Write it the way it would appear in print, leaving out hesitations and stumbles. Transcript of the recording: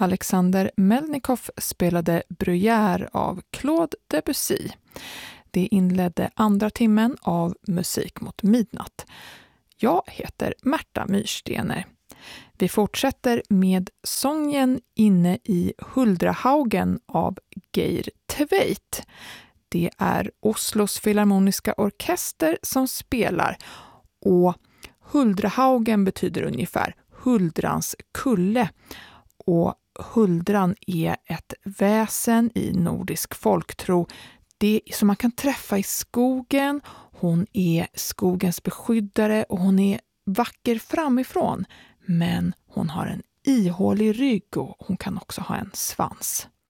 Alexander Melnikov spelade Bruyère av Claude Debussy. Det inledde andra timmen av Musik mot midnatt. Jag heter Märta Myrstener. Vi fortsätter med sången Inne i Huldrahaugen av Geir Tveit. Det är Oslos filharmoniska orkester som spelar, och Huldrahaugen betyder ungefär Huldrans kulle, och Huldran är ett väsen i nordisk folktro. Det som man kan träffa i skogen. Hon är skogens beskyddare och hon är vacker framifrån, men hon har en ihålig rygg och hon kan också ha en svans.